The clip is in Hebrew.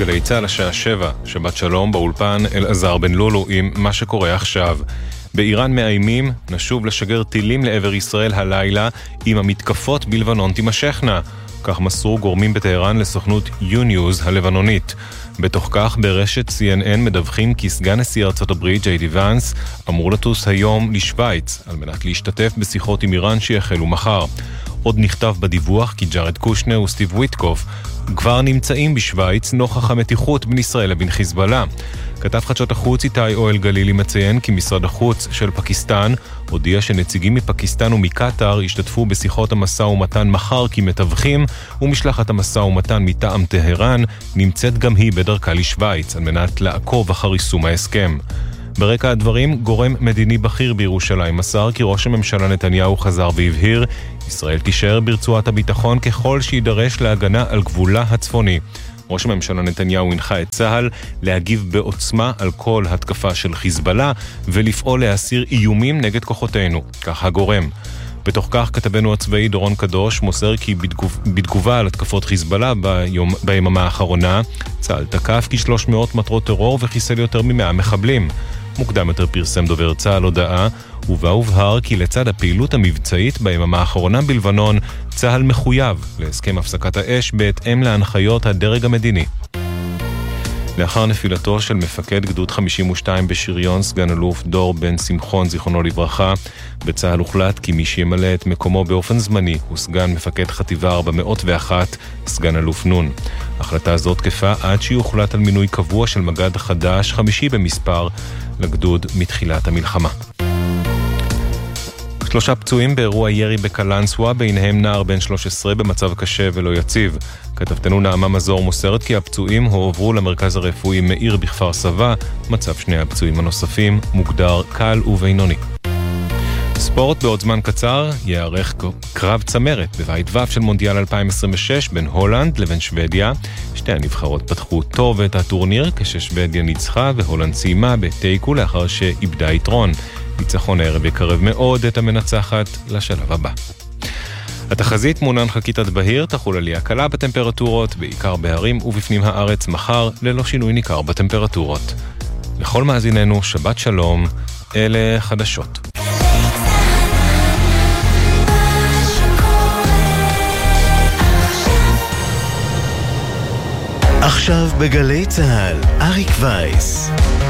גלי צהל השעה 7, שבת שלום, באולפן אלעזר בן לולו עם מה שקורה עכשיו. באיראן מאיימים, נשוב לשגר טילים לעבר ישראל הלילה אם המתקפות בלבנון תימשכנה. כך מסרו גורמים בטהרן לסוכנות יוניוז הלבנונית. בתוך כך ברשת CNN מדווחים כי סגן נשיא ארצות הברית ג'יי די ואנס אמור לטוס היום לשוויץ על מנת להשתתף בשיחות עם איראן שיחלו מחר. עוד נכתב בדיווח כי ג'ארד קושנר וסטיב וויטקוף כבר נמצאים בשוויץ נוכח המתיחות בין ישראל לבין חיזבאללה. כתב חדשות החוץ איתי אוהל גלילי מציין כי משרד החוץ של פקיסטן הודיע שנציגים מפקיסטן ומקטר ישתתפו בשיחות המשא ומתן מחר כמתווכים, ומשלחת המשא ומתן מטעם טהרן נמצאת גם היא בדרכה לשוויץ על מנת לעקוב אחר יישום ההסכם. ברקע הדברים, גורם מדיני בכיר בירושלים מסר כי ראש הממשלה נתניהו חזר והבהיר, ישראל תישאר ברצועת הביטחון ככל שידרש להגנה על גבולה הצפוני. ראש הממשלה נתניהו הנחה את צה"ל להגיב בעוצמה על כל התקפה של חיזבאללה ולפעול להסיר איומים נגד כוחותינו, כך הגורם. בתוך כך כתבנו הצבאי דורון קדוש מוסר כי בתגובה על התקפות חיזבאללה ביממה האחרונה, צה"ל תקף כ-300 מטרות טרור וחיסל יותר מ100 מחבלים. מוקדם יותר פרסם דובר צה"ל הודעה, ובה הובהר כי לצד הפעילות המבצעית ביממה האחרונה בלבנון, צה"ל מחויב להסכם הפסקת האש בהתאם להנחיות הדרג המדיני. לאחר נפילתו של מפקד גדוד 52 בשריון, סגן אלוף דור בן שמחון, זיכרונו לברכה, בצה"ל הוחלט כי מי שימלא את מקומו באופן זמני הוא סגן מפקד חטיבה 401, סגן אלוף נון. החלטה זאת תקפה עד שיוחלט על מינוי קבוע של מג"ד חדש, 5 במספר, לגדוד מתחילת המלחמה. 3 פצועים באירוע ירי בקלנסווה, ביניהם נער בן 13 במצב קשה ולא יציב. כתבתנו נעמה מזור מוסרת כי הפצועים הועברו למרכז הרפואי מאיר בכפר סבא. מצב שני הפצועים הנוספים מוגדר קל ובינוני. ספורט, בעוד זמן קצר יערך קרב צמרת בבית ו' של מונדיאל 2026 בין הולנד לבין שוודיה. שתי הנבחרות פתחו טוב את הטורניר כששוודיה ניצחה והולנד סיימה בתיקו לאחר שאיבדה יתרון. ניצחון הערב יקרב מאוד את המנצחת לשלב הבא. התחזית מונן חקיתת בהיר, תחול עלייה קלה בטמפרטורות, בעיקר בהרים ובפנים הארץ מחר, ללא שינוי ניכר בטמפרטורות. לכל מאזיננו, שבת שלום, אלה חדשות. עכשיו בגלי צהל, אריק וייס.